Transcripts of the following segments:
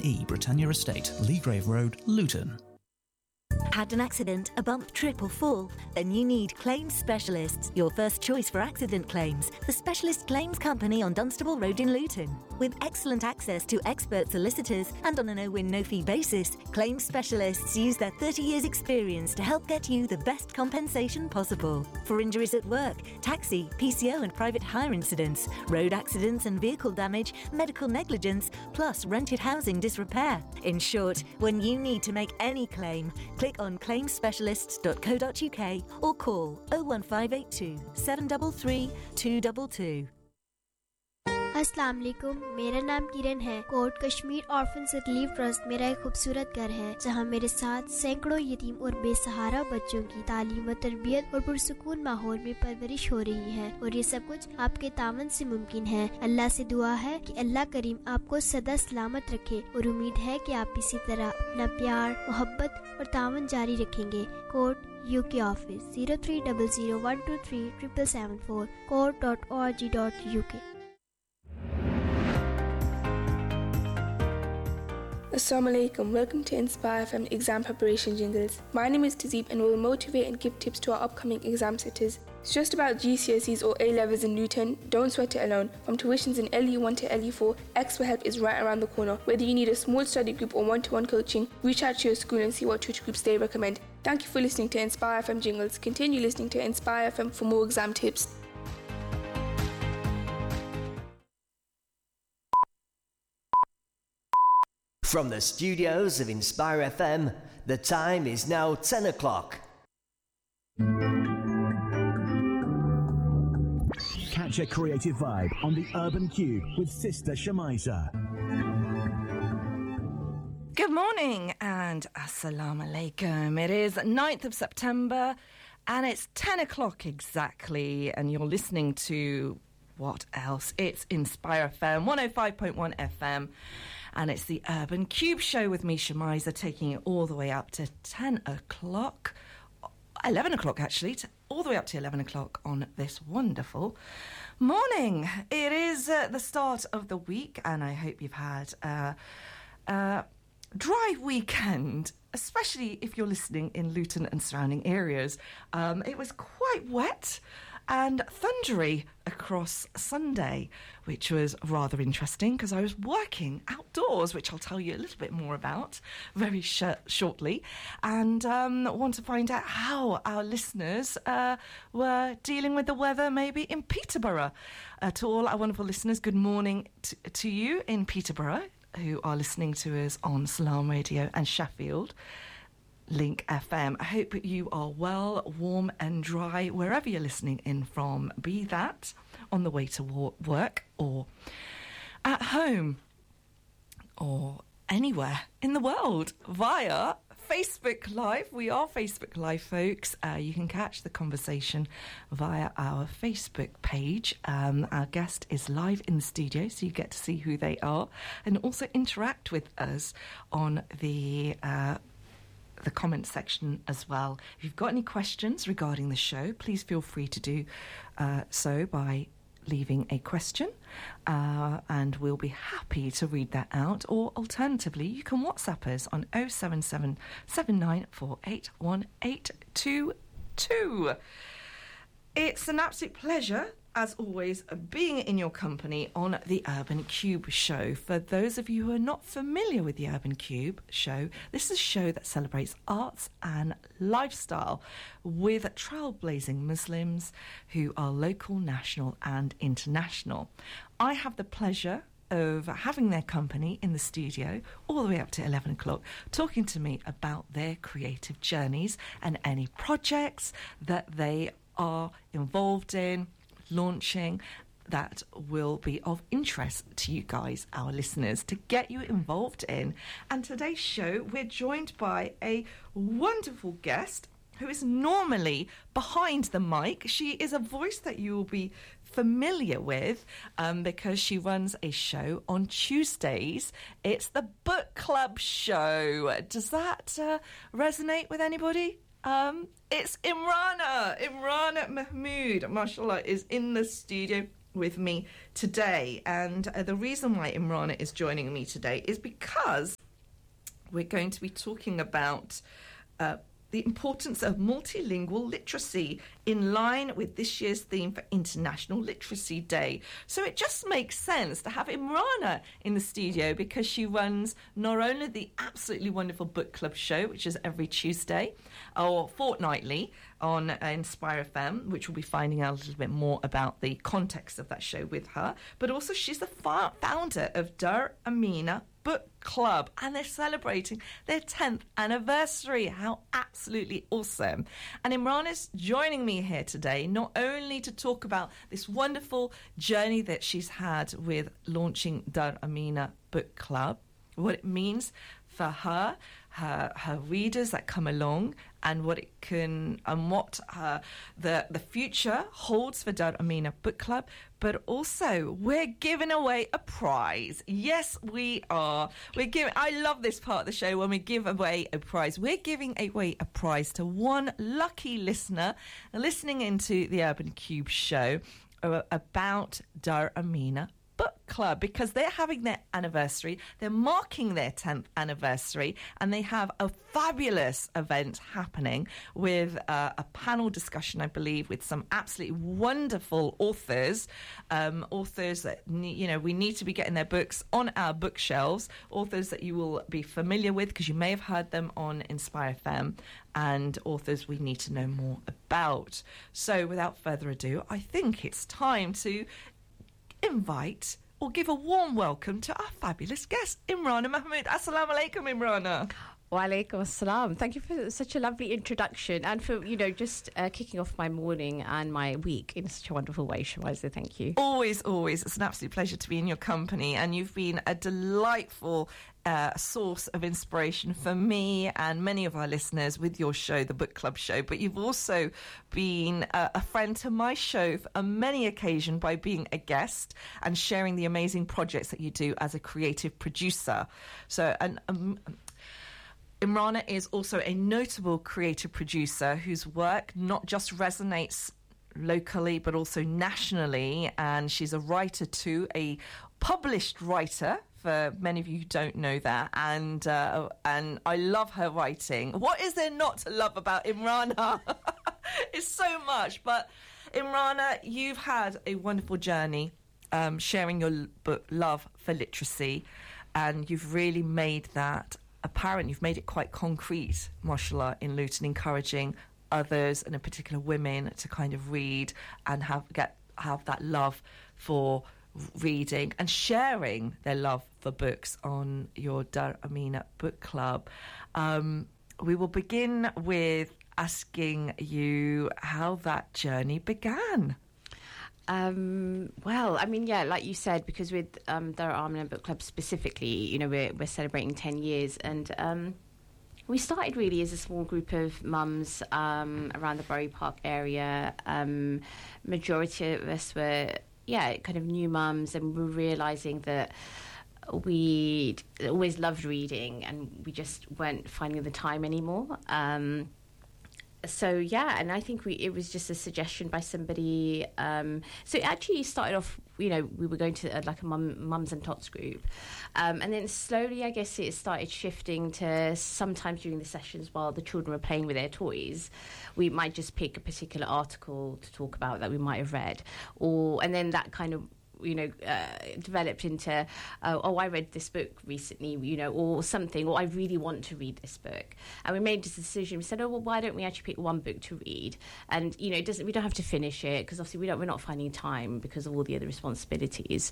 BAE Britannia Estate, Leagrave Road, Luton. Had an accident, a bump, trip or fall? Then you need Claims Specialists, your first choice for accident claims. The specialist claims company on Dunstable Road in Luton. With excellent access to expert solicitors and on a no-win, no-fee basis, Claims Specialists use their 30 years experience to help get you the best compensation possible. For injuries at work, taxi, PCO and private hire incidents, road accidents and vehicle damage, medical negligence, plus rented housing disrepair. In short, when you need to make any claim, click on claimspecialists.co.uk or call 01582 733 222. अस्सलाम वालेकुम, मेरा नाम किरण है। Coat Kashmir orphans relief trust मेरा एक खूबसूरत घर है जहां मेरे साथ सैकड़ों यतीम और बेसहारा बच्चों की तालीम और तरबियत और पुरसुकून माहौल में परवरिश हो रही है और ये सब कुछ आपके तावन से मुमकिन है। अल्लाह से दुआ है कि अल्लाह करीम आपको सदा सलामत रखे और उम्मीद है कि आप इसी तरह अपना प्यार, मोहब्बत और तावन जारी रखेंगे। Coat UK office 0300123774 court.org.uk। Assalamu alaikum, welcome to Inspire FM exam preparation jingles. My name is Tazeeb and we will motivate and give tips to our upcoming exam sitters. It's just about GCSEs or A-levels in Luton. Don't sweat it alone. From tuitions in LE1 to LE4, expert help is right around the corner. Whether you need a small study group or one-to-one coaching, reach out to your school and see what tutor groups they recommend. Thank you for listening to Inspire FM jingles. Continue listening to Inspire FM for more exam tips. From the studios of Inspire FM, the time is now 10 o'clock. Catch a creative vibe on the Urban Cube with Sister Shamiza. Good morning and assalamu alaikum. It is 9th of September and it's 10 o'clock exactly, and you're listening to what else? It's Inspire FM 105.1 FM. And it's the Urban Cube Show with me, Shamiza, taking it all the way up to 10 o'clock, 11 o'clock actually, all the way up to 11 o'clock on this wonderful morning. It is the start of the week, and I hope you've had a dry weekend, especially if you're listening in Luton and surrounding areas. It was quite wet and thundery across Sunday, which was rather interesting because I was working outdoors, which I'll tell you a little bit more about very shortly, and want to find out how our listeners were dealing with the weather maybe in Peterborough. To all our wonderful listeners, good morning to you in Peterborough who are listening to us on Salam Radio and Sheffield Link FM. I hope you are well, warm and dry wherever you're listening in from, be that on the way to work or at home or anywhere in the world via Facebook Live. We are Facebook Live, folks. You can catch the conversation via our Facebook page. Our guest is live in the studio, so you get to see who they are and also interact with us on the comment section as well. If you've got any questions regarding the show, please feel free to do so by leaving a question, and we'll be happy to read that out. Or alternatively, you can WhatsApp us on 077 7948 1822. It's an absolute pleasure, as always, being in your company on the Urban Cube Show. For those of you who are not familiar with the Urban Cube Show, this is a show that celebrates arts and lifestyle with trailblazing Muslims who are local, national and international. I have the pleasure of having their company in the studio all the way up to 11 o'clock, talking to me about their creative journeys and any projects that they are involved in, launching, that will be of interest to you guys, our listeners, to get you involved in. And today's show, we're joined by a wonderful guest who is normally behind the mic. She is a voice that you will be familiar with because she runs a show on Tuesdays. It's the Book Club Show. Does that resonate with anybody? It's Imrana Mahmood, mashallah, is in the studio with me today. And the reason why Imrana is joining me today is because we're going to be talking about the importance of multilingual literacy in line with this year's theme for International Literacy Day. So it just makes sense to have Imrana in the studio because she runs not only the absolutely wonderful book club show, which is every Tuesday or fortnightly on Inspire FM, which we'll be finding out a little bit more about the context of that show with her, but also she's the founder of Dar Amina Book Club, and they're celebrating their 10th anniversary. How absolutely awesome. And Imrana's joining me here today not only to talk about this wonderful journey that she's had with launching Dar Amina Book Club, what it means for her readers that come along, and what it can and what the future holds for Dar Amina Book Club. But also, we're giving away a prize. Yes, we are. I love this part of the show when we give away a prize. We're giving away a prize to one lucky listener listening into the Urban Cube show about Dar Amina Book Club, because they're having their anniversary, they're marking their 10th anniversary, and they have a fabulous event happening with a panel discussion, I believe, with some absolutely wonderful authors that we need to be getting their books on our bookshelves, authors that you will be familiar with because you may have heard them on Inspire FM, and authors we need to know more about. So without further ado, I think it's time to invite or give a warm welcome to our fabulous guest, Imrana Mahmood. Assalamu alaikum, Imrana. Wa alaikum assalam. Thank you for such a lovely introduction and for, just kicking off my morning and my week in such a wonderful way, Shawaiza. Thank you. Always. It's an absolute pleasure to be in your company, and you've been a delightful source of inspiration for me and many of our listeners with your show, the Book Club show. But you've also been a friend to my show on many occasions by being a guest and sharing the amazing projects that you do as a creative producer. So, Imrana is also a notable creative producer whose work not just resonates locally but also nationally, and she's a writer too, a published writer. For many of you who don't know that, and I love her writing. What is there not to love about Imrana? It's so much. But Imrana, you've had a wonderful journey sharing your book, love for literacy, and you've really made that apparent. You've made it quite concrete, mashallah, in Luton, encouraging others, and in particular women, to kind of read and have that love for reading and sharing their love for books on your Dar Amina Book Club. We will begin with asking you how that journey began. Well, I mean, yeah, like you said, because with Dar Amina Book Club specifically, we're celebrating 10 years, and we started really as a small group of mums around the Bury Park area. Majority of us were kind of new mums, and we were realising that we always loved reading and we just weren't finding the time anymore. And I think it was just a suggestion by somebody. So it actually started off, we were going to like a mums and tots group. And then slowly, I guess, it started shifting to sometimes during the sessions while the children were playing with their toys, we might just pick a particular article to talk about that we might have read. And then that kind of developed into, I read this book recently, or something, or I really want to read this book. And we made this decision. We said, why don't we actually pick one book to read? And, we don't have to finish it, because obviously we're not finding time because of all the other responsibilities.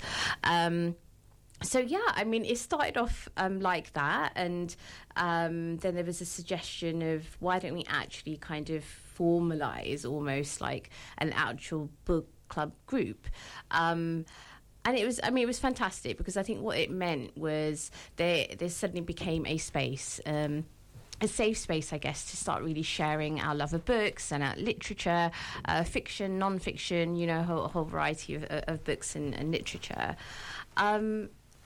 It started off like that, and then there was a suggestion of why don't we actually kind of formalise almost like an actual book club group. And it was fantastic, because I think what it meant was there suddenly became a space, a safe space, I guess, to start really sharing our love of books and our literature, fiction, non-fiction, a whole variety of books and literature.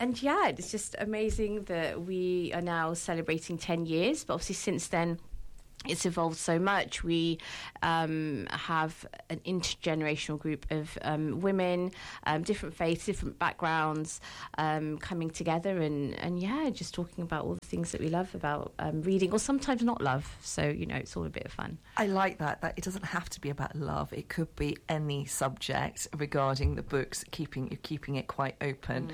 It's just amazing that we are now celebrating 10 years, but obviously since then it's evolved so much. We have an intergenerational group of women, different faiths, different backgrounds, coming together and just talking about all the things that we love about reading, or sometimes not love. So, it's all a bit of fun. I like that it doesn't have to be about love. It could be any subject regarding the books, keeping it quite open.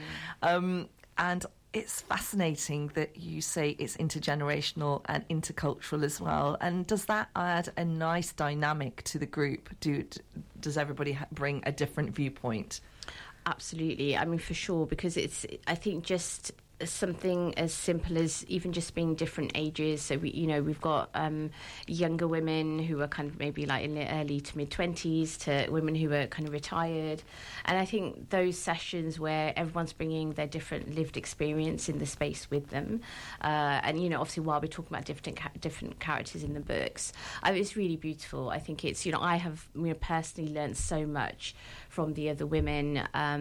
And it's fascinating that you say it's intergenerational and intercultural as well. And does that add a nice dynamic to the group? Does everybody bring a different viewpoint? Absolutely. I mean, for sure, because I think just something as simple as even just being different ages. So we've got younger women who are kind of maybe like in their early to mid 20s, to women who are kind of retired, and I think those sessions where everyone's bringing their different lived experience in the space with them, and obviously while we're talking about different characters in the books, it's really beautiful. I think it's I have personally learned so much from the other women.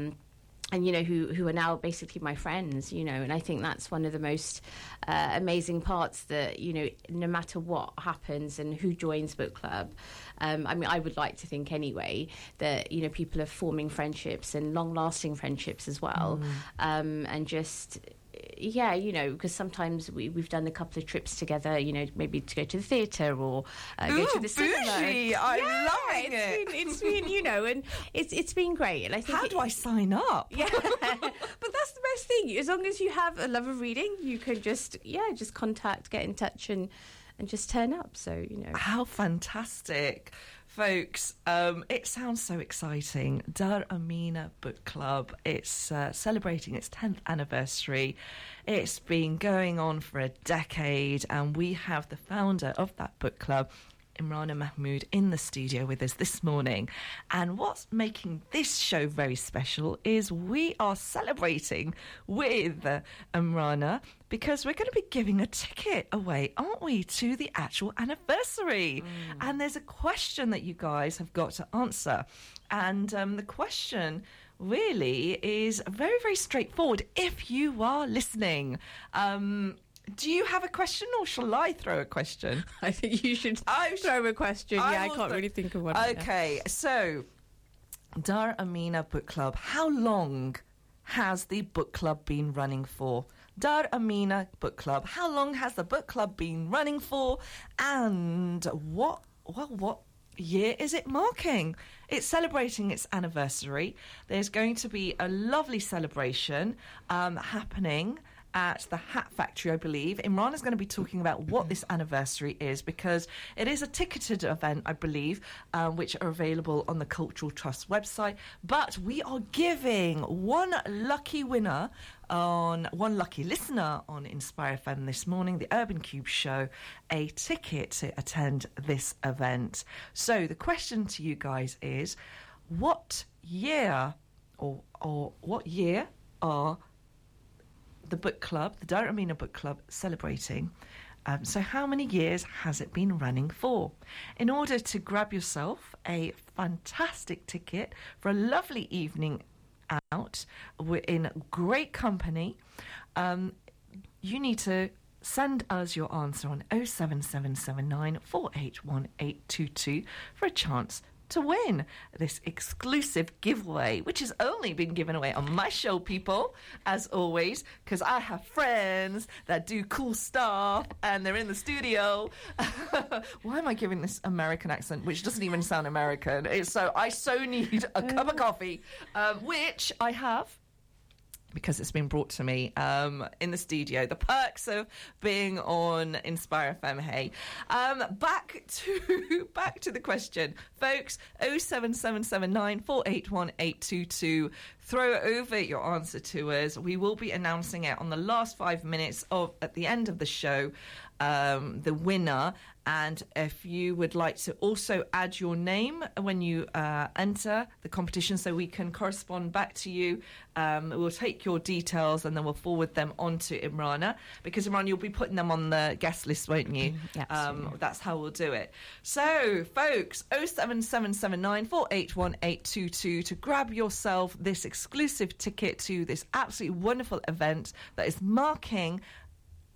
And who are now basically my friends, and I think that's one of the most amazing parts, that no matter what happens and who joins book club, I mean, I would like to think anyway that people are forming friendships and long-lasting friendships as well, and just. Yeah, because sometimes we've done a couple of trips together, maybe to go to the theatre or go to the cinema. I'm loving it. It's been, and it's been great. And I think how do I sign up? Yeah, but that's the best thing. As long as you have a love of reading, you can just contact, get in touch, and just turn up. So How fantastic. Folks, it sounds so exciting. Dar Amina Book Club, it's celebrating its 10th anniversary. It's been going on for a decade, and we have the founder of that book club, Imrana Mahmood, in the studio with us this morning. And what's making this show very special is we are celebrating with Imrana, because we're going to be giving a ticket away, aren't we, to the actual anniversary. And there's a question that you guys have got to answer. And the question really is very, very straightforward. If you are listening, do you have a question, or shall I throw a question? I think you should throw a question. I can't really think of one. Okay, so Dar Amina Book Club, how long has the book club been running for? Dar Amina Book Club, how long has the book club been running for? And what year is it marking? It's celebrating its anniversary. There's going to be a lovely celebration happening at the Hat Factory, I believe. Imran is going to be talking about what this anniversary is, because it is a ticketed event, I believe, which are available on the Cultural Trust website. But we are giving one lucky listener on Inspire FM this morning, the Urban Cube show, a ticket to attend this event. So the question to you guys is, what year or what year are the book club, the Dar Amina Book Club, celebrating? So how many years has it been running for? In order to grab yourself a fantastic ticket for a lovely evening out, we're in great company, you need to send us your answer on 07779 481 822 for a chance to win this exclusive giveaway, which has only been given away on my show, people, as always, because I have friends that do cool stuff and they're in the studio. Why am I giving this American accent, which doesn't even sound American? I need a cup of coffee, which I have, because it's been brought to me in the studio. The perks of being on Inspire FM. Hey, back to the question, folks. 07779 481 822. Throw over your answer to us. We will be announcing it on the last 5 minutes at the end of the show, the winner. And if you would like to also add your name when you enter the competition, so we can correspond back to you, we'll take your details and then we'll forward them on to Imrana, because Imran, you'll be putting them on the guest list, won't you? Yeah, that's how we'll do it. So, folks, 07779 481 822 to grab yourself this exclusive ticket to this absolutely wonderful event that is marking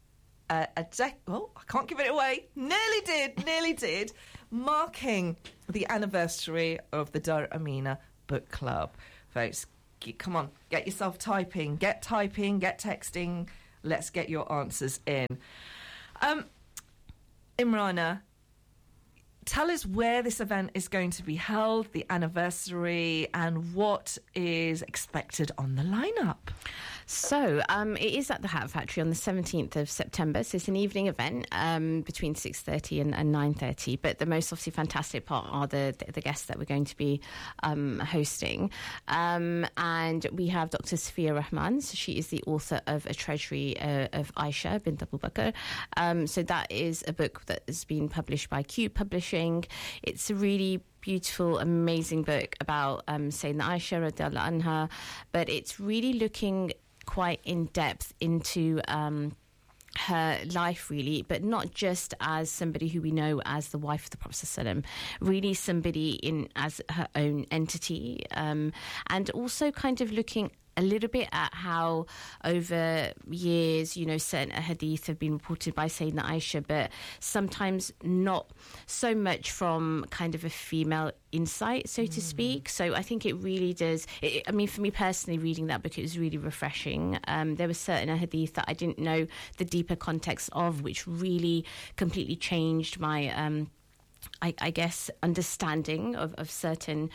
I can't give it away. Nearly did. Marking the anniversary of the Dar Amina Book Club. Folks, come on, get yourself typing. Get texting. Let's get your answers in. Imrana, tell us where this event is going to be held, the anniversary, and what is expected on the lineup. So it is at the Hat Factory on the 17th of September. So it's an evening event between 6:30 and 9:30. But the most obviously fantastic part are the guests that we're going to be hosting. And we have Dr. Safia Rahman. So she is the author of A Treasury of Aisha bint Abu Bakr. So that is a book that has been published by Cube Publishing. It's a really beautiful, amazing book about Sayyidina Aisha radiallahu anha, but it's really looking quite in depth into her life, really, but not just as somebody who we know as the wife of the Prophet ﷺ, really somebody as her own entity, and also kind of looking a little bit at how over years, certain hadith have been reported by Sayyidina Aisha, but sometimes not so much from kind of a female insight, so to speak. So I think it really does. For me personally, reading that book, it was really refreshing. There were certain hadith that I didn't know the deeper context of, which really completely changed my I guess understanding of certain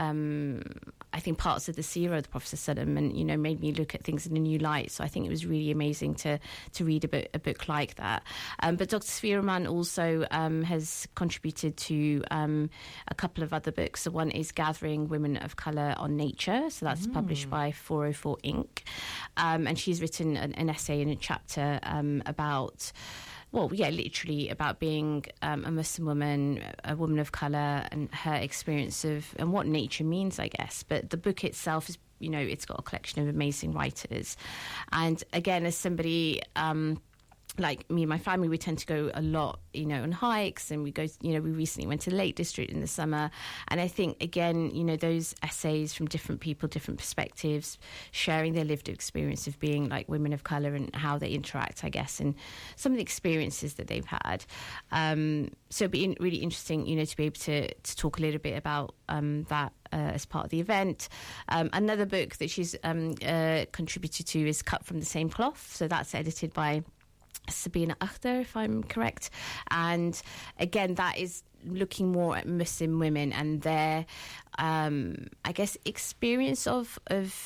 I think parts of the seerah of the Prophet ﷺ, and made me look at things in a new light. So I think it was really amazing to read a book like that. But Dr. Safia Rahman also has contributed to a couple of other books. So one is Gathering Women of Colour on Nature, so that's published by 404 Inc. And she's written an essay in a chapter about literally about being a Muslim woman, a woman of colour, and her experience of and what nature means, I guess. But the book itself is, it's got a collection of amazing writers. And again, as somebody like me and my family, we tend to go a lot, on hikes, and we go, we recently went to the Lake District in the summer. And I think, again, those essays from different people, different perspectives, sharing their lived experience of being like women of colour and how they interact, I guess, and some of the experiences that they've had. So it'd be really interesting, to be able to talk a little bit about that as part of the event. Another book that she's contributed to is Cut from the Same Cloth. So that's edited by Sabina Akhtar, if I'm correct. And again, that is looking more at Muslim women and their, I guess, experience of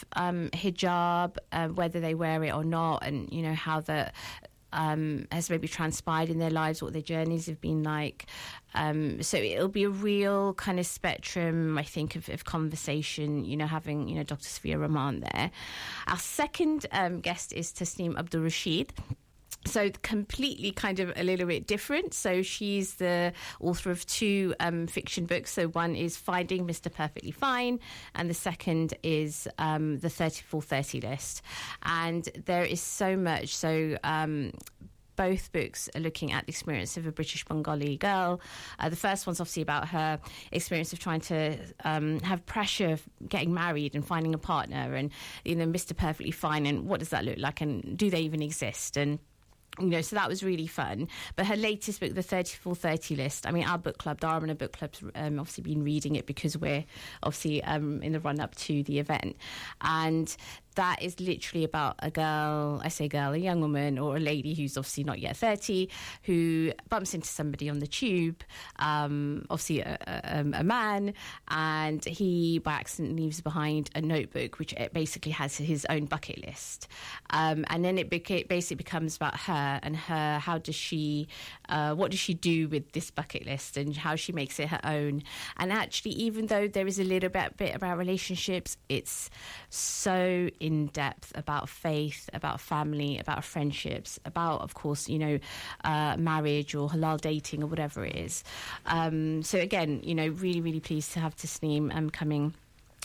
hijab, whether they wear it or not, and, how that has maybe transpired in their lives, what their journeys have been like. So it'll be a real kind of spectrum, I think, of conversation, having, Dr. Safia Rahman there. Our second guest is Tasneem Abdul Rashid. So completely kind of a little bit different. So she's the author of two fiction books. So one is Finding Mr. Perfectly Fine, and the second is the 3430 List. And there is so much. So both books are looking at the experience of a British Bengali girl. The first one's obviously about her experience of trying to have pressure of getting married and finding a partner, and, Mr. Perfectly Fine, and what does that look like, and do they even exist? And so that was really fun. But her latest book, The 3430 List, our book club, the Armina Book Club's obviously been reading it because we're obviously in the run-up to the event. And that is literally about a girl, I say girl, a young woman or a lady who's obviously not yet 30, who bumps into somebody on the tube, obviously a man, and he by accident leaves behind a notebook which basically has his own bucket list. And then it basically becomes about her and how does she, what does she do with this bucket list and how she makes it her own. And actually, even though there is a little bit about relationships, it's so in-depth about faith, about family, about friendships, about, of course, marriage or halal dating or whatever it is. So again, really, really pleased to have Tasneem coming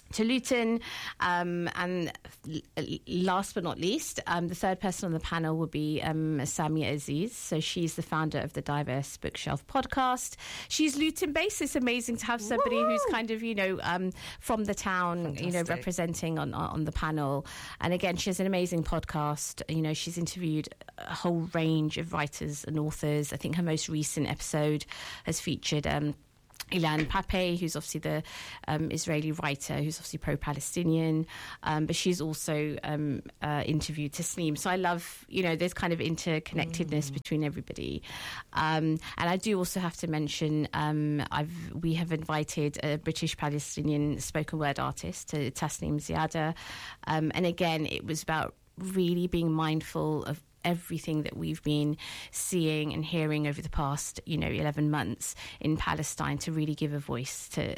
Luton. And last but not least, the third person on the panel will be Samia Aziz. So she's the founder of the Diverse Bookshelf podcast. She's Luton-based. It's amazing to have somebody who's kind of, from the town, Fantastic. Representing on the panel. And again, she has an amazing podcast. She's interviewed a whole range of writers and authors. I think her most recent episode has featured Ilan Pappé, who's obviously the Israeli writer, who's obviously pro-Palestinian, but she's also interviewed Tasneem. So I love, there's kind of interconnectedness between everybody. And I do also have to mention, we have invited a British Palestinian spoken word artist, Tasneem Ziada. And again, it was about really being mindful of everything that we've been seeing and hearing over the past 11 months in Palestine, to really give a voice to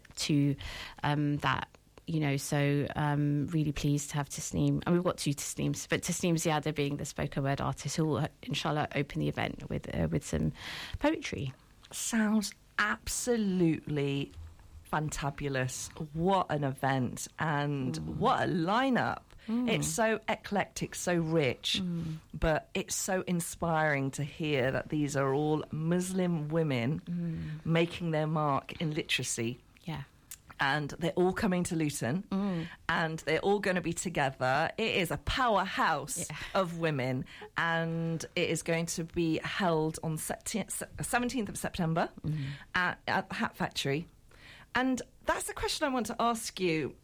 that. So really pleased to have Tasneem. And we've got two Tasneems, but Tasneem Ziada being the spoken word artist, who will inshallah open the event with some poetry. Sounds absolutely fantabulous. What an event, and what a lineup. It's so eclectic, so rich, but it's so inspiring to hear that these are all Muslim women making their mark in literacy. Yeah. And they're all coming to Luton, and they're all going to be together. It is a powerhouse of women, and it is going to be held on 17th of September at the Hat Factory. And that's the question I want to ask you.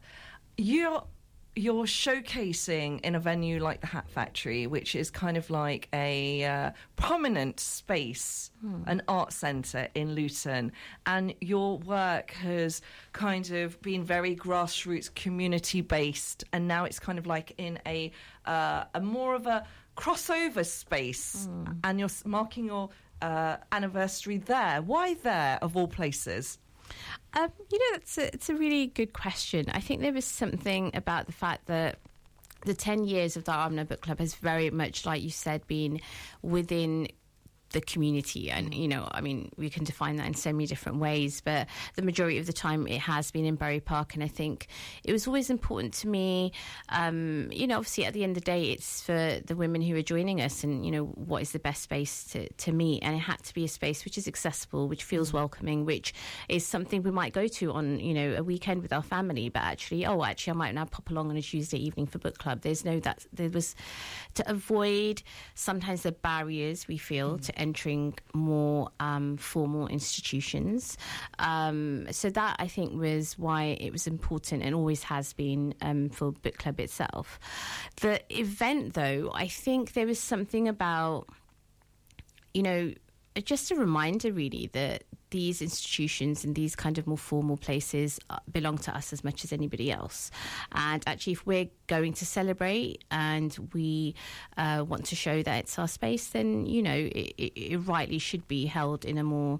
You're showcasing in a venue like the Hat Factory, which is kind of like a prominent space, an art centre in Luton, and your work has kind of been very grassroots, community-based, and now it's kind of like in a more of a crossover space, and you're marking your anniversary there. Why there, of all places? It's a really good question. I think there was something about the fact that the 10 years of the Amna Book Club has very much, like you said, been within the community. And, we can define that in so many different ways, but the majority of the time it has been in Bury Park. And I think it was always important to me, obviously at the end of the day, it's for the women who are joining us, and, what is the best space to meet. And it had to be a space which is accessible, which feels welcoming, which is something we might go to on, a weekend with our family, but actually I might now pop along on a Tuesday evening for book club. There was to avoid sometimes the barriers we feel to entering more formal institutions. So that, I think, was why it was important, and always has been, for book club itself. The event, though, I think there was something about, just a reminder, really, that these institutions and these kind of more formal places belong to us as much as anybody else. And actually, if we're going to celebrate and we want to show that it's our space, then, it rightly should be held in a more,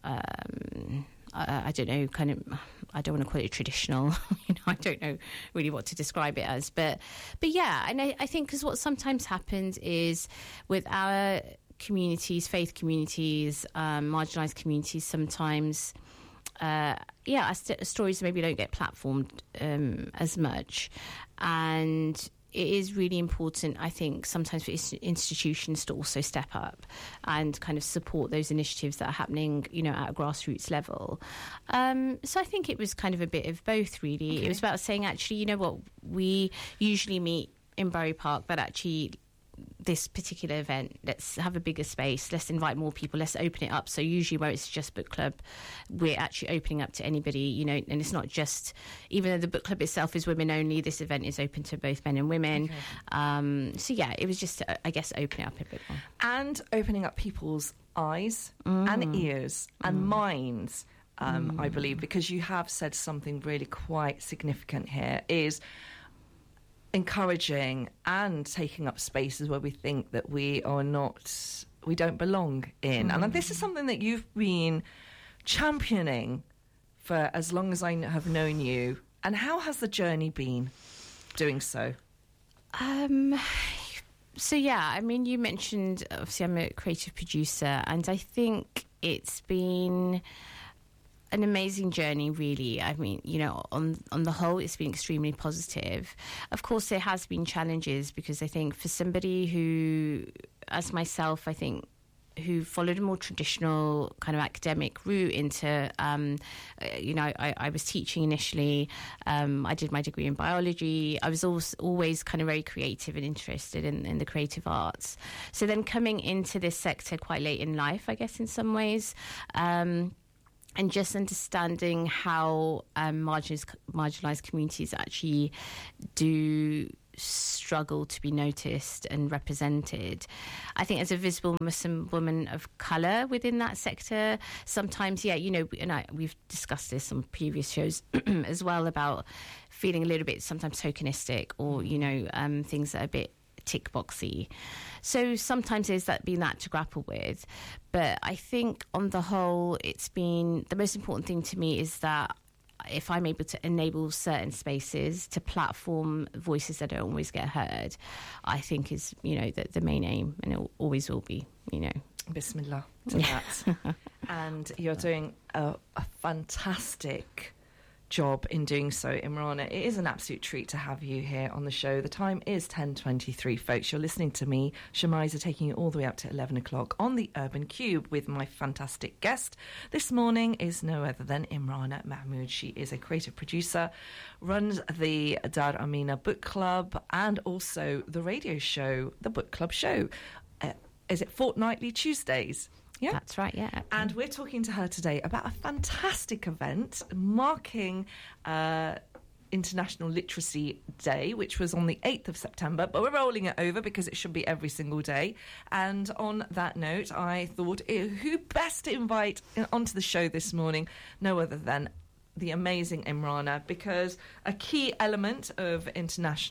I don't know, kind of, I don't want to call it traditional, I don't know really what to describe it as. But yeah, and I think because what sometimes happens is with our communities, faith communities, marginalised communities, sometimes, stories maybe don't get platformed as much. And it is really important, I think, sometimes for institutions to also step up and kind of support those initiatives that are happening, at a grassroots level. So I think it was kind of a bit of both, really. Okay. It was about saying, actually, we usually meet in Bury Park, but actually this particular event, let's have a bigger space, let's invite more people, let's open it up. So usually where it's just book club, we're actually opening up to anybody, and it's not just, even though the book club itself is women only, this event is open to both men and women. Okay. So yeah, it was just, I guess, opening up a bit more. And opening up people's eyes and ears and minds, I believe, because you have said something really quite significant here, is encouraging and taking up spaces where we think that we don't belong in. And this is something that you've been championing for as long as I have known you. And how has the journey been doing so? So yeah, you mentioned, obviously I'm a creative producer, and I think it's been an amazing journey, really. I mean, you know, on the whole, it's been extremely positive. Of course, there has been challenges, because I think for somebody who, as myself, I think, who followed a more traditional kind of academic route into, you know, I was teaching initially. I did my degree in biology. I was always kind of very creative and interested in the creative arts. So then coming into this sector quite late in life, I guess, in some ways, and just understanding how marginalised communities actually do struggle to be noticed and represented. I think as a visible Muslim woman of colour within that sector, sometimes, yeah, you know, and we've discussed this on previous shows as well, about feeling a little bit sometimes tokenistic, or, you know, things that are a bit tick boxy. So sometimes there's been that to grapple with. But I think on the whole, it's been, the most important thing to me is that if I'm able to enable certain spaces to platform voices that don't always get heard, I think is, you know, the main aim, and it always will be, you know. Bismillah to that. And you're doing a fantastic job in doing so, Imrana. It is an absolute treat to have you here on the show. The time is 10:23, folks. You're listening to me, Shamiza, taking you all the way up to 11 o'clock on the Urban Cube with my fantastic guest. This morning is no other than Imrana Mahmood. She is a creative producer, runs the Dar Amina Book Club, and also the radio show, the Book Club Show. Is it fortnightly Tuesdays? Yeah, that's right, yeah. And we're talking to her today about a fantastic event marking International Literacy Day, which was on the 8th of September, but we're rolling it over because it should be every single day. And on that note, I thought, who best to invite onto the show this morning? No other than the amazing Imrana, because a key element of the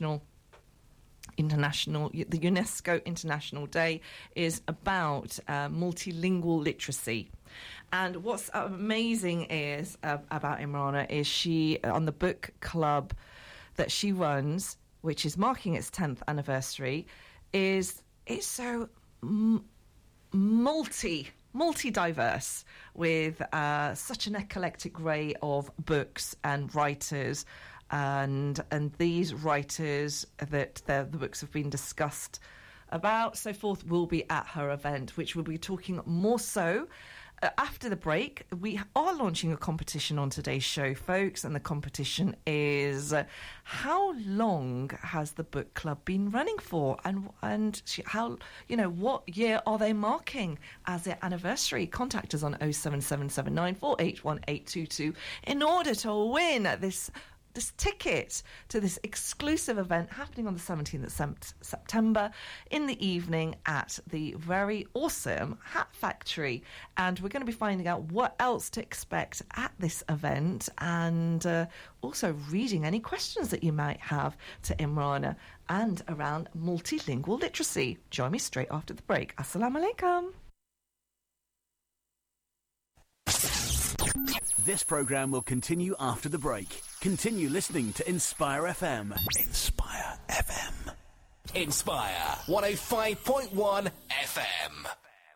UNESCO International Day is about multilingual literacy. And what's amazing is about Imrana is she, on the book club that she runs, which is marking its 10th anniversary, is so multi-diverse, with such an eclectic array of books and writers. And these writers that the books have been discussed about, so forth, will be at her event, which we'll be talking more so after the break. We are launching a competition on today's show, folks, and the competition is how long has the book club been running for, and how, you know, what year are they marking as their anniversary? Contact us on 07779481822 in order to win this ticket to this exclusive event happening on the 17th of September in the evening at the very awesome Hat Factory. And we're going to be finding out what else to expect at this event, and also reading any questions that you might have to Imrana and around multilingual literacy. Join me straight after the break. Assalamu alaikum. This programme will continue after the break. Continue listening to Inspire FM. Inspire FM. Inspire 105.1 FM.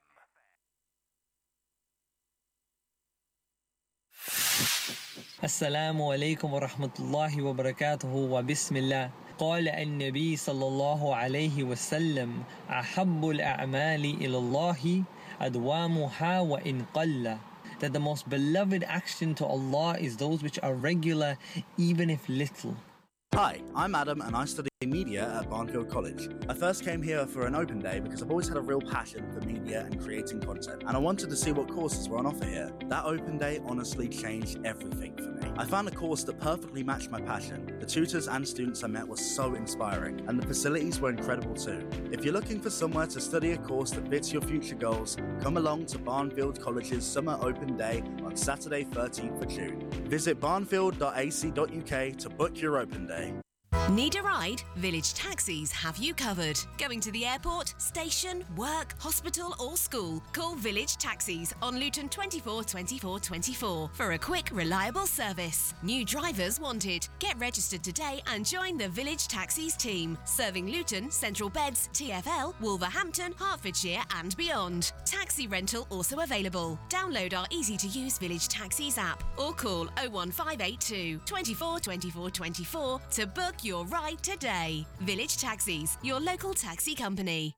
Assalamu alaikum wa rahmatullahi wa barakatuhu wa bismillah. قال النبي صلى الله عليه وسلم أحب الأعمال إلى الله أدوامها وإن قل. That the most beloved action to Allah is those which are regular, even if little. Hi, I'm Adam and I study media at Barnfield College. I first came here for an open day because I've always had a real passion for media and creating content, and I wanted to see what courses were on offer here. That open day honestly changed everything for me. I found a course that perfectly matched my passion. The tutors and students I met were so inspiring, and the facilities were incredible too. If you're looking for somewhere to study a course that fits your future goals, come along to Barnfield College's Summer Open Day on Saturday 13th of June. Visit barnfield.ac.uk to book your open day. Need a ride? Village Taxis have you covered. Going to the airport, station, work, hospital or school? Call Village Taxis on Luton 24 24 24 for a quick, reliable service. New drivers wanted. Get registered today and join the Village Taxis team. Serving Luton, Central Beds, TfL, Wolverhampton, Hertfordshire and beyond. Taxi rental also available. Download our easy-to-use Village Taxis app or call 01582 24 24 24 to book your ride today. Village Taxis, your local taxi company.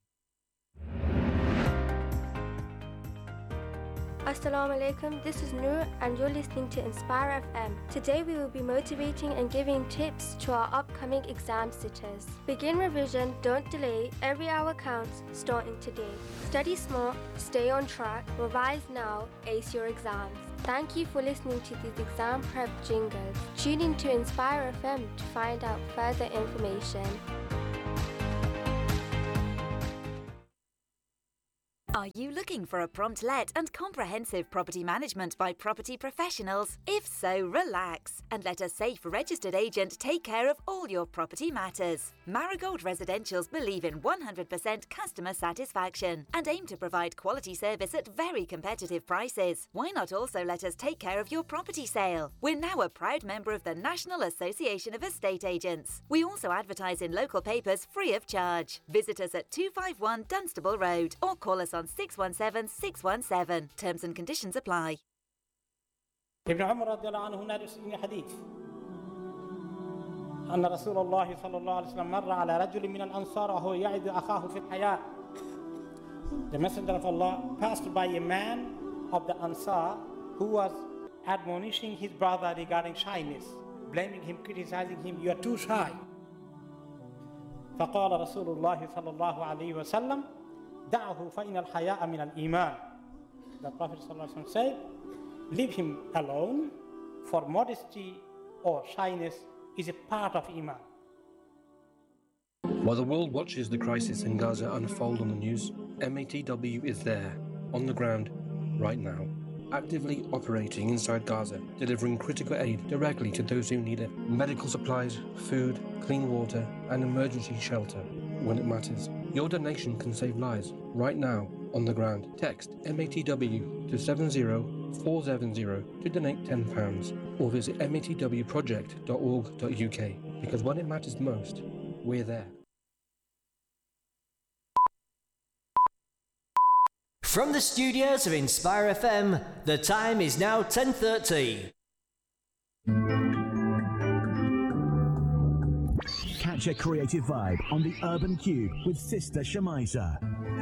Assalamu alaikum, this is Noor and you're listening to Inspire FM. Today we will be motivating and giving tips to our upcoming exam sitters. Begin revision, don't delay, every hour counts, starting today. Study smart, stay on track, revise now, ace your exams. Thank you for listening to these exam prep jingles. Tune in to Inspire FM to find out further information. Are you looking for a prompt let and comprehensive property management by property professionals? If so, relax and let a safe registered agent take care of all your property matters. Marigold Residentials believe in 100% customer satisfaction and aim to provide quality service at very competitive prices. Why not also let us take care of your property sale? We're now a proud member of the National Association of Estate Agents. We also advertise in local papers free of charge. Visit us at 251 Dunstable Road or call us on 617 617. Terms and conditions apply. ابن عمر رضي الله عنه هنا يسألني حديث أن رسول الله صلى الله عليه وسلم مر على رجل من الأنصار وهو يعد أخاه في الحياة. The Messenger of Allah passed by a man of the Ansar who was admonishing his brother regarding shyness, blaming him, criticizing him, you are too shy. فقال رسول الله صلى الله عليه وسلم دعه فإن الحياء من الإيمان. The Prophet ﷺ said, leave him alone, for modesty or shyness is a part of Iman. While the world watches the crisis in Gaza unfold on the news, MATW is there, on the ground, right now, actively operating inside Gaza, delivering critical aid directly to those who need it. Medical supplies, food, clean water, and emergency shelter when it matters. Your donation can save lives right now on the ground. Text MATW to 70470 to donate £10 or visit matwproject.org.uk because when it matters most, we're there. From the studios of Inspire FM, the time is now 10:30. Catch a creative vibe on the Urban Cube with Sister Shamiza.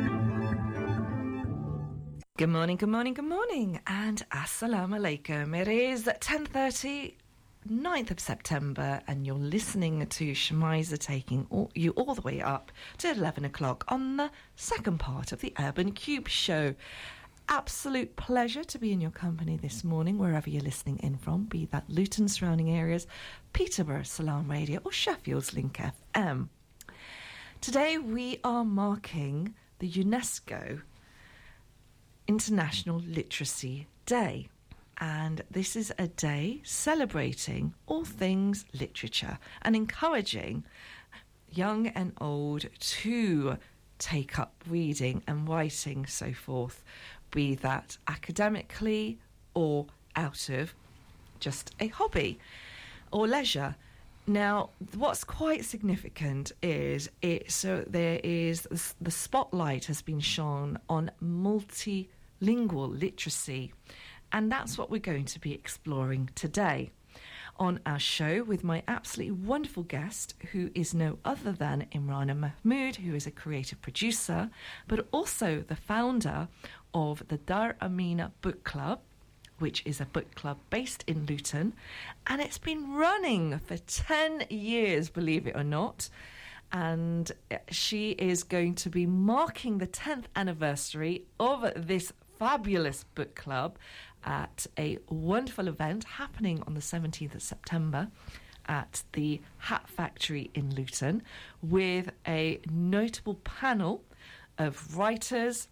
Good morning, good morning, good morning, and Assalamu alaikum. It is 10:30, 9th of September, and you're listening to Shamiza taking you all the way up to 11 o'clock on the second part of the Urban Cube show. Absolute pleasure to be in your company this morning, wherever you're listening in from, be that Luton surrounding areas, Peterborough Salam Radio or Sheffield's Link FM. Today we are marking the UNESCO International Literacy Day, and this is a day celebrating all things literature and encouraging young and old to take up reading and writing, so forth, be that academically or out of just a hobby or leisure. Now, what's quite significant is the spotlight has been shone on multilingual literacy, and that's what we're going to be exploring today on our show with my absolutely wonderful guest, who is no other than Imrana Mahmood, who is a creative producer, but also the founder of the Dar Amina Book Club, which is a book club based in Luton, and it's been running for 10 years, believe it or not, and she is going to be marking the 10th anniversary of this fabulous book club at a wonderful event happening on the 17th of September at the Hat Factory in Luton, with a notable panel of writers,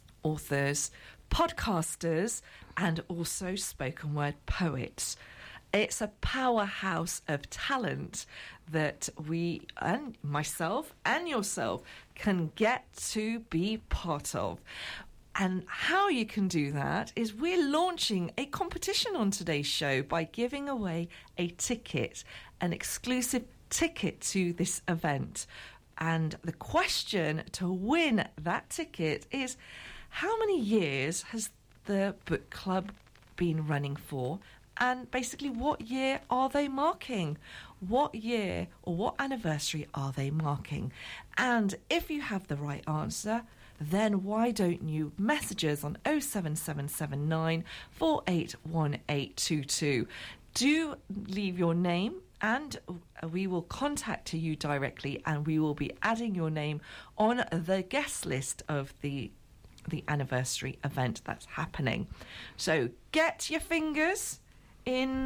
authors, podcasters, and also spoken word poets. It's a powerhouse of talent that we, and myself and yourself, can get to be part of. And how you can do that is we're launching a competition on today's show by giving away a ticket, an exclusive ticket to this event. And the question to win that ticket is, how many years has the book club been running for? And basically, what year are they marking? What year or what anniversary are they marking? And if you have the right answer, then why don't you message us on 07779 481822? Do leave your name and we will contact you directly, and we will be adding your name on the guest list of the anniversary event that's happening. So get your fingers in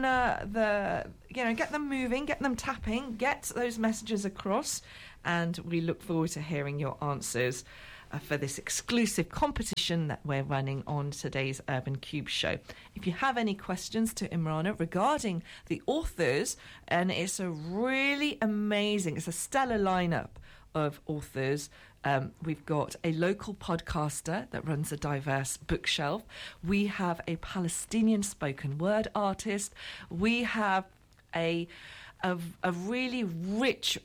get them moving, get them tapping, get those messages across, and we look forward to hearing your answers for this exclusive competition that we're running on today's Urban Cube show. If you have any questions to Imrana regarding the authors, and it's a really amazing, it's a stellar lineup of authors. We've got a local podcaster that runs a diverse bookshelf. We have a Palestinian spoken word artist. We have a really rich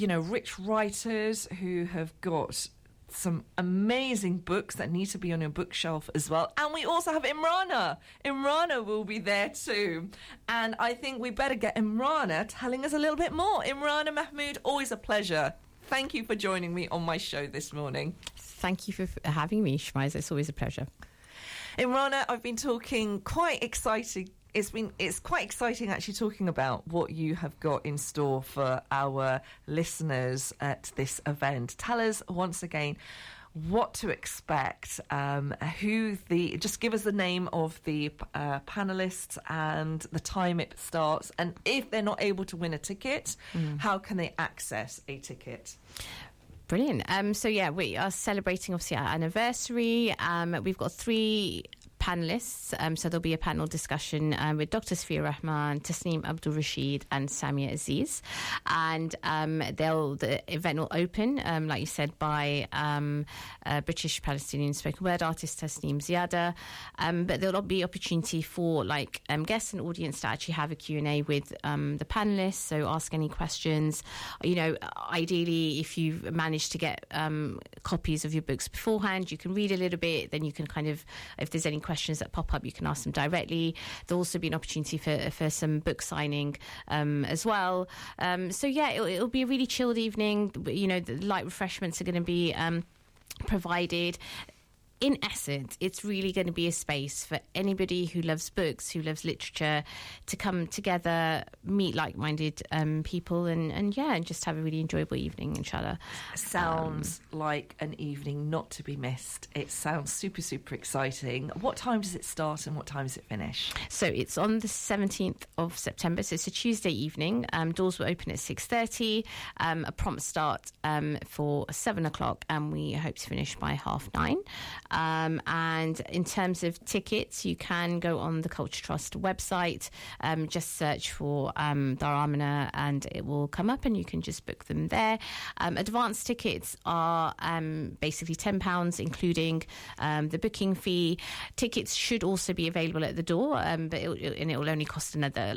writers who have got some amazing books that need to be on your bookshelf as well. And we also have Imrana. Imrana will be there too. And I think we better get Imrana telling us a little bit more. Imrana Mahmood, always a pleasure. Thank you for joining me on my show this morning. Thank you for having me, Shmaiza. It's always a pleasure. Imrana, I've been talking quite exciting. It's quite exciting actually talking about what you have got in store for our listeners at this event. Tell us once again what to expect, just give us the name of the panellists and the time it starts, and if they're not able to win a ticket, how can they access a ticket? Brilliant. We are celebrating obviously our anniversary. We've got 3 panellists, so there'll be a panel discussion with Dr. Safia Rahman, Tasneem Abdul Rashid and Samia Aziz, and the event will open, like you said, by British Palestinian spoken word artist Tasneem Ziada, but there'll be opportunity for guests and audience to actually have a Q&A with the panellists, so ask any questions. Ideally, if you've managed to get copies of your books beforehand, you can read a little bit, then you can if there's any questions that pop up, you can ask them directly. There'll also be an opportunity for some book signing as well. It'll be a really chilled evening. The light refreshments are going to be provided. In essence, it's really going to be a space for anybody who loves books, who loves literature, to come together, meet like-minded people, and just have a really enjoyable evening, inshallah. Sounds like an evening not to be missed. It sounds super, super exciting. What time does it start and what time does it finish? So it's on the 17th of September, so it's a Tuesday evening. Doors will open at 6:30, a prompt start for 7 o'clock, and we hope to finish by 9:30. And in terms of tickets, you can go on the Culture Trust website, just search for Dar Amina and it will come up and you can just book them there. Advance tickets are basically £10, including the booking fee. Tickets should also be available at the door, but it will only cost another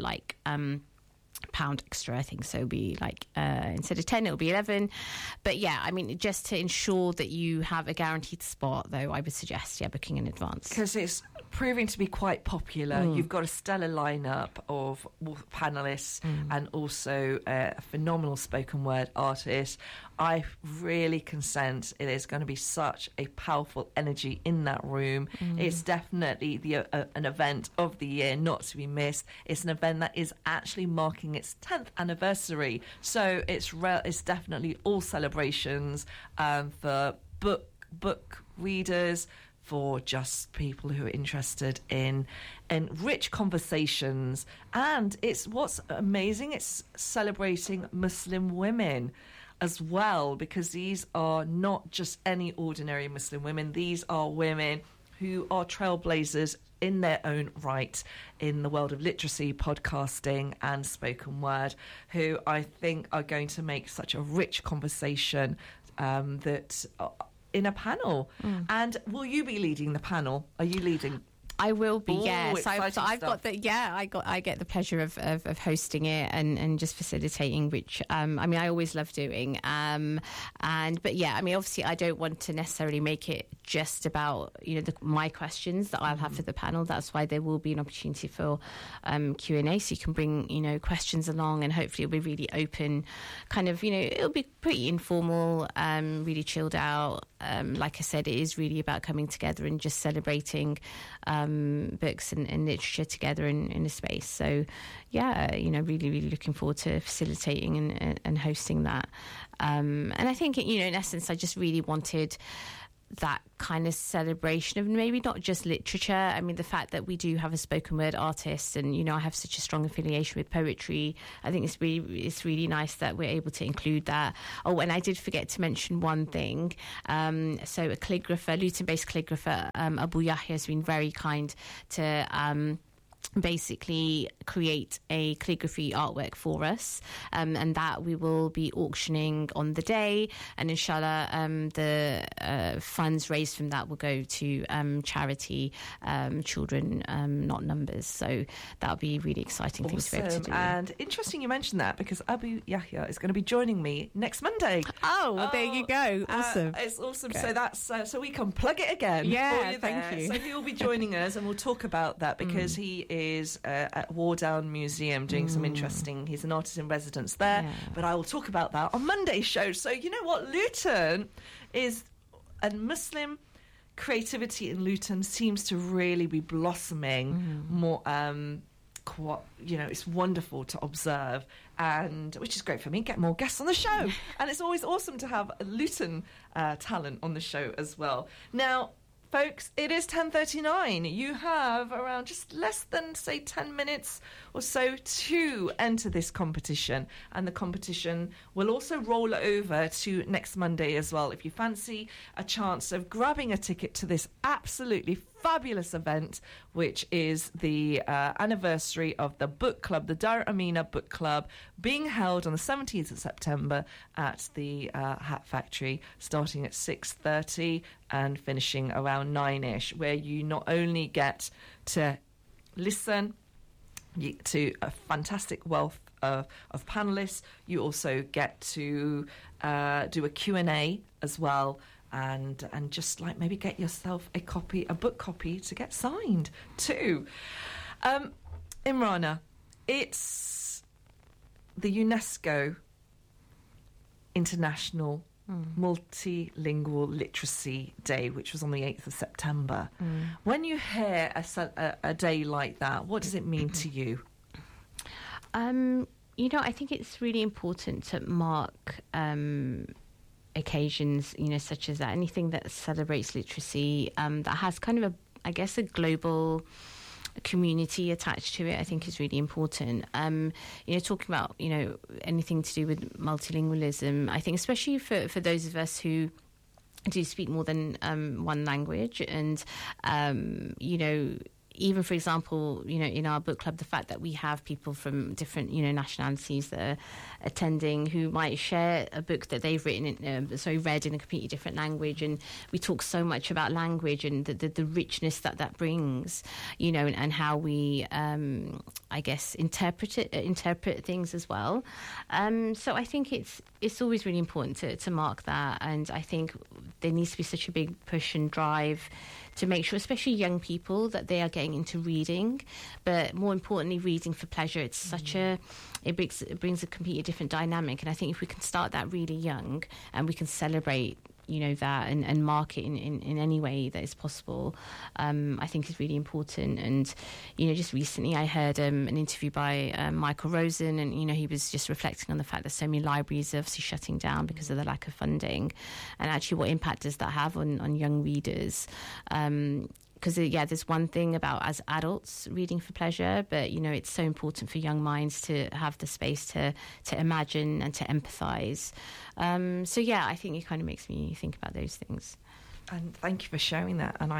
£1 extra, I think. So it'll be instead of 10, it'll be 11. But just to ensure that you have a guaranteed spot, though, I would suggest booking in advance, because it's proving to be quite popular. You've got a stellar lineup of panellists and also a phenomenal spoken word artist. I really can sense it is going to be such a powerful energy in that room. It's definitely an event of the year not to be missed. It's an event that is actually marking its 10th anniversary, so it's definitely all celebrations for book readers, for just people who are interested in rich conversations. And what's amazing, it's celebrating Muslim women as well, because these are not just any ordinary Muslim women. These are women who are trailblazers in their own right in the world of literacy, podcasting and spoken word, who I think are going to make such a rich conversation that in a panel. And will you be leading the panel? Are you leading? I will be, yes. I've got the I get the pleasure of hosting it and just facilitating, which I mean I always love doing. But yeah, I mean obviously I don't want to necessarily make it just about my questions that I'll have for the panel. That's why there will be an opportunity for Q&A, so you can bring questions along, and hopefully it'll be really open, kind of it'll be pretty informal, really chilled out. Like I said, it is really about coming together and just celebrating books and literature together in a space. So yeah, really, really looking forward to facilitating and hosting that. And I think, in essence, I just really wanted that kind of celebration of maybe not just literature. I mean, the fact that we do have a spoken word artist, and I have such a strong affiliation with poetry, I think it's really nice that we're able to include that. Oh, and I did forget to mention one thing. So a calligrapher, Luton-based calligrapher, Abu Yahya, has been very kind to basically create a calligraphy artwork for us, and that we will be auctioning on the day, and inshallah the funds raised from that will go to charity, Children Not Numbers. So that'll be really exciting things to be able to do. And interesting you mentioned that, because Abu Yahya is going to be joining me next Monday. Oh, well, there you go. Awesome. It's awesome. Okay. So that's so we can plug it again. Yeah, for you thank there. you. So he'll be joining us, and we'll talk about that, because he is at Wardown Museum doing some interesting. He's an artist in residence there, but I will talk about that on Monday's show. So you know what, Luton is, and Muslim creativity in Luton seems to really be blossoming more. It's wonderful to observe, and which is great for me. Get more guests on the show, and it's always awesome to have Luton talent on the show as well. Now, folks, it is 10:39. You have around just less than, say, 10 minutes or so to enter this competition. And the competition will also roll over to next Monday as well. If you fancy a chance of grabbing a ticket to this absolutely fabulous event, which is the anniversary of the book club, the Dar Amina Book Club, being held on the 17th of September at the Hat Factory, starting at 6:30 and finishing around 9ish, where you not only get to listen to a fantastic wealth of panellists, you also get to do a Q&A as well, and just like maybe get yourself a book copy to get signed too. Imrana, it's the UNESCO International Multilingual Literacy Day, which was on the 8th of September. When you hear a day like that, what does it mean to you? I think it's really important to mark occasions, such as that. Anything that celebrates literacy, that has kind of a global community attached to it, I think is really important. Talking about, anything to do with multilingualism, I think especially for those of us who do speak more than one language, and, even, for example, in our book club, the fact that we have people from different, nationalities that are attending, who might share a book that they've written, read in a completely different language, and we talk so much about language and the richness that brings, and how we, interpret things as well. So I think it's always really important to mark that, and I think there needs to be such a big push and drive to make sure, especially young people, that they are getting into reading, but more importantly, reading for pleasure. It's such it brings a completely different dynamic, and I think if we can start that really young, and we can celebrate that and mark it in any way that is possible, I think is really important. And just recently I heard an interview by Michael Rosen, and he was just reflecting on the fact that so many libraries are obviously shutting down because of the lack of funding, and actually what impact does that have on young readers. Because, there's one thing about as adults reading for pleasure, but, it's so important for young minds to have the space to imagine and to empathise. I think it kind of makes me think about those things. And thank you for sharing that. And I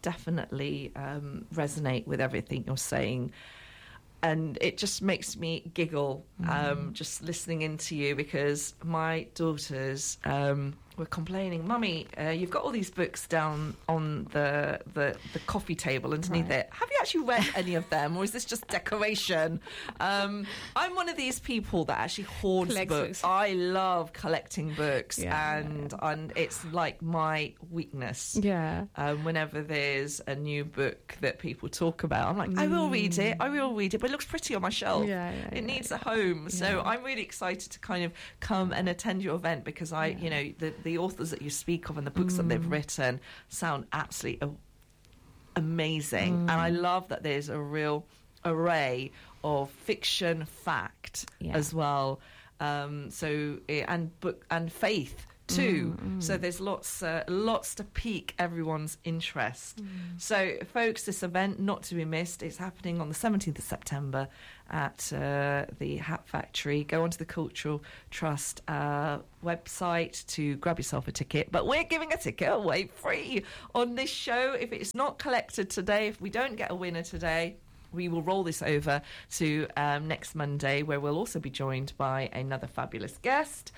definitely resonate with everything you're saying. And it just makes me giggle just listening into you, because my daughters were complaining, Mummy, you've got all these books down on the coffee table underneath it. Have you actually read any of them, or is this just decoration? I'm one of these people that actually hoards books. I love collecting books, and it's like my weakness. Yeah. Whenever there's a new book that people talk about, I'm like, I will read it, but it looks pretty on my shelf. It needs a home. So I'm really excited to kind of come and attend your event, because the authors that you speak of and the books that they've written sound absolutely amazing. And I love that there's a real array of fiction, fact as well. And book and faith too. So there's lots to pique everyone's interest. So, folks, this event not to be missed. It's happening on the 17th of September at the Hat Factory. Go onto the Cultural Trust website to grab yourself a ticket. But we're giving a ticket away free on this show. If it's not collected today, if we don't get a winner today, we will roll this over to next Monday, where we'll also be joined by another fabulous guest.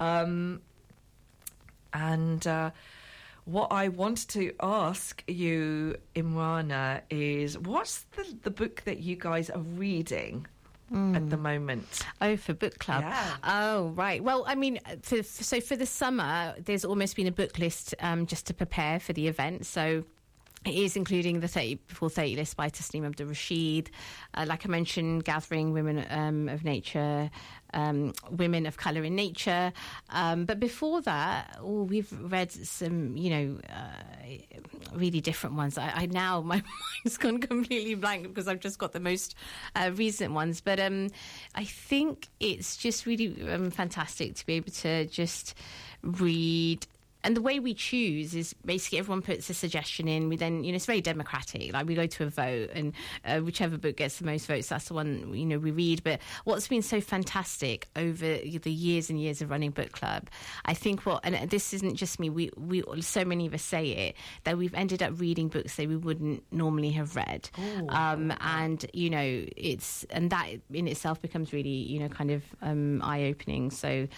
And what I want to ask you, Imrana, is what's the book that you guys are reading at the moment? Oh, for book club? Yeah. Oh, right. Well, I mean, for the summer, there's almost been a book list just to prepare for the event. So it is including the 30 Before 30 list by Tasneem Abdul Rashid. Like I mentioned, Gathering Women of Nature, Women of Colour in Nature. But before that, we've read some, really different ones. I now, my mind's gone completely blank because I've just got the most recent ones. But I think it's just really fantastic to be able to just read. And the way we choose is basically everyone puts a suggestion in. We then, it's very democratic. Like, we go to a vote, and whichever book gets the most votes, that's the one, we read. But what's been so fantastic over the years and years of running book club, I think and this isn't just me, we so many of us say it, that we've ended up reading books that we wouldn't normally have read. And, and that in itself becomes really, kind of eye-opening. So,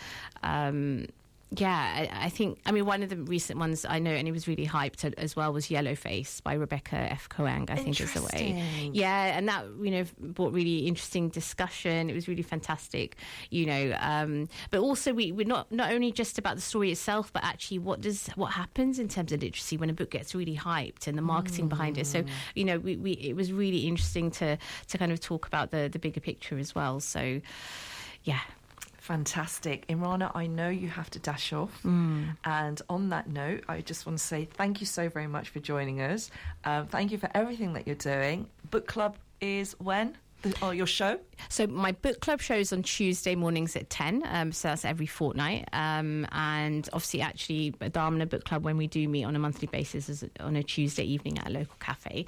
I think, one of the recent ones I know, and it was really hyped as well, was Yellowface by Rebecca F. Coang, I think is the way. Yeah, and that, brought really interesting discussion. It was really fantastic, but also we're not only just about the story itself, but actually what happens in terms of literacy when a book gets really hyped and the marketing behind it. So, it was really interesting to kind of talk about the bigger picture as well. So, yeah. Fantastic. Imrana, I know you have to dash off. And on that note, I just want to say thank you so very much for joining us. Thank you for everything that you're doing. Book club is when? Your show? So my book club show is on Tuesday mornings at 10, so that's every fortnight. And obviously, actually, Dharmana Book Club, when we do meet on a monthly basis, is on a Tuesday evening at a local cafe.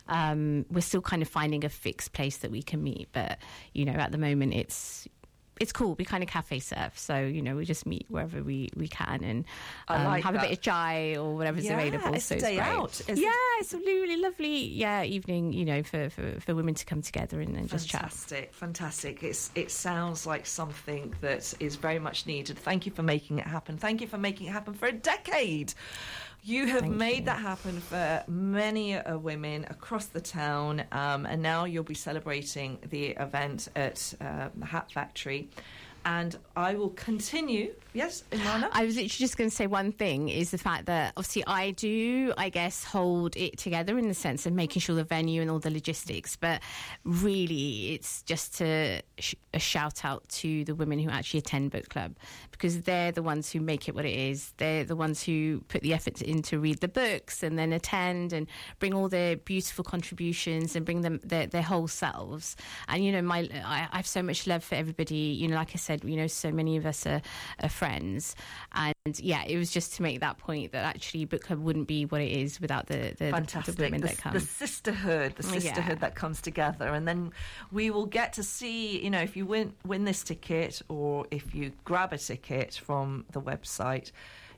We're still kind of finding a fixed place that we can meet, but, at the moment it's cool. We kind of cafe surf, so we just meet wherever we can and have a bit of chai or whatever's available. It's a day out. It's a really lovely evening. For women to come together and just chat. Fantastic. It sounds like something that is very much needed. Thank you for making it happen. Thank you for making it happen for a decade. You have made that happen for many women across the town, and now you'll be celebrating the event at the Hat Factory. And I will continue. Yes, Imrana? I was literally just going to say one thing, is the fact that obviously I do, I guess, hold it together in the sense of making sure the venue and all the logistics, but really it's just a shout out to the women who actually attend book club, because they're the ones who make it what it is. They're the ones who put the effort in to read the books and then attend and bring all their beautiful contributions and bring them their whole selves. And, I have so much love for everybody. Like I said, so many of us are friends, and it was just to make that point that actually book club wouldn't be what it is without the women that come. The sisterhood that comes together, and then we will get to see, if you win this ticket, or if you grab a ticket from the website,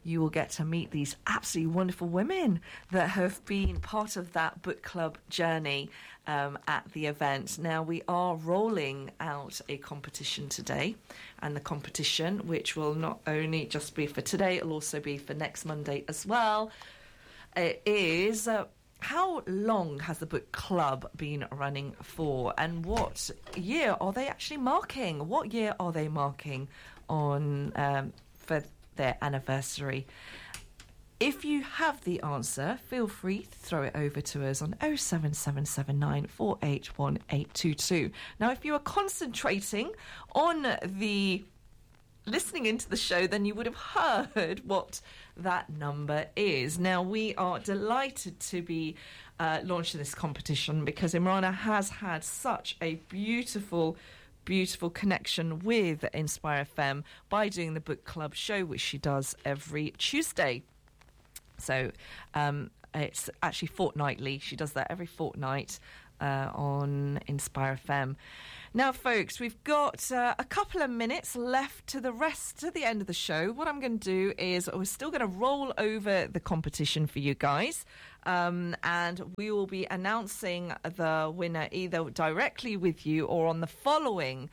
you will get to meet these absolutely wonderful women that have been part of that book club journey at the event. Now, we are rolling out a competition today, and the competition, which will not only just be for today, it'll also be for next Monday as well, it is how long has the book club been running for, and what year are they actually marking? What year are they marking on for their anniversary? If you have the answer, feel free to throw it over to us on 07779 481 822. Now, if you are concentrating on the listening into the show, then you would have heard what that number is. Now, we are delighted to be launching this competition because Imrana has had such a beautiful connection with Inspire FM by doing the book club show, which she does every Tuesday. So it's actually fortnightly. She does that every fortnight on Inspire FM. Now, folks, we've got a couple of minutes left to the end of the show. What I'm going to do is we're still going to roll over the competition for you guys. And we will be announcing the winner either directly with you or on the following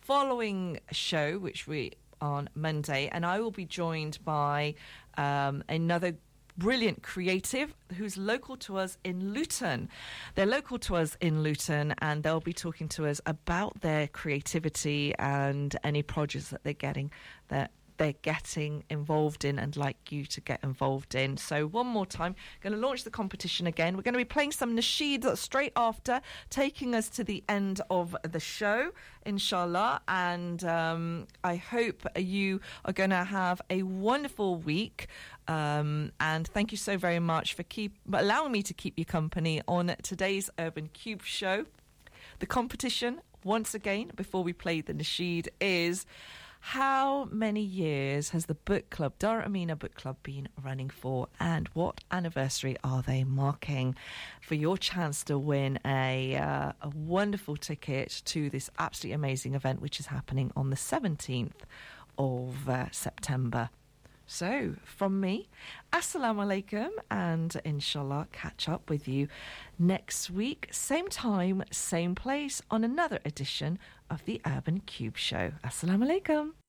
show, which we on Monday. And I will be joined by another brilliant creative who's local to us in Luton. They're local to us in Luton, and they'll be talking to us about their creativity and any projects that they're getting involved in and like you to get involved in. So one more time, going to launch the competition again. We're going to be playing some nasheed straight after, taking us to the end of the show, inshallah. And I hope you are going to have a wonderful week. And thank you so very much for allowing me to keep you company on today's Urban Cube show. The competition, once again, before we play the nasheed, is: how many years has the book club, Dara Amina Book Club, been running for, and what anniversary are they marking? For your chance to win a wonderful ticket to this absolutely amazing event, which is happening on the 17th of September. So, from me, Assalamu alaikum, and inshallah catch up with you next week, same time, same place, on another edition of the Urban Cube Show. Assalamu alaikum.